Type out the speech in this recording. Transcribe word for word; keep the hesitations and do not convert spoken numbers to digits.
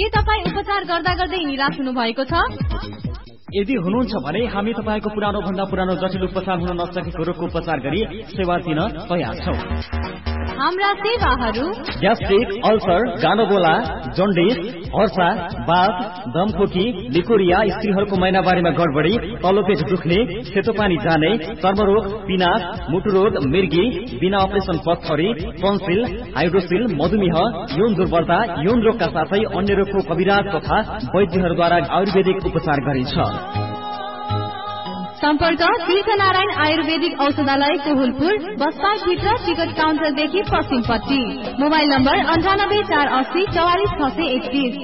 के तपाईँ उपचार गर्दा गर्दै निराश हुनु भएको छ? यदि हुनुहुन्छ भने हामी तपाईको पुरानो भन्दा पुरानो जटिल उपचार हुन नसकेको रोगको उपचार गरी सेवा दिन तयार छौं। हाम्रा सेवाहरू ग्यास्ट्रिक, अल्सर, गानोबोला, जन्डिस, हर्सा, बाथ, दमखोकी, लिकोरिया, स्त्रीहरूको महिनावारीमा गडबडी, तल्लो पेट दुख्ने, सेतो पानी जाने, चर्मरोग, पिनास, मुटुरोग, मिर्गी, बिना अपरेसन पत्थरी, टन्सिल, हाइड्रोसिल, मधुमेह, यौन दुर्बलता, यौन रोगका साथै अन्य रोगको कविराज तथा वैद्यहरूद्वारा आयुर्वेदिक उपचार गरिन्छ। सम्पर्क तीर्थनारायण आयुर्वेदिक औषधालय कोहुलपुर, बस पार्क भित्र टिकट काउन्टरदेखि पश्चिमपट्टि। मोबाइल नम्बर अन्ठानब्बे चार अस्सी चौवालिस छ सय एकतीस।